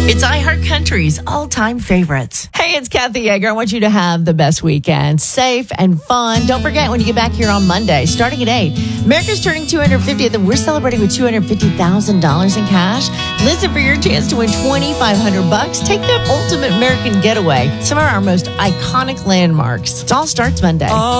It's iHeartCountry's all-time favorites. Hey, it's Kathy Yeager. I want you to have the best weekend, safe and fun. Don't forget, when you get back here on Monday, starting at 8, America's turning 250th, and we're celebrating with $250,000 in cash. Listen for your chance to win $2,500. Take the ultimate American getaway, some of our most iconic landmarks. It all starts Monday.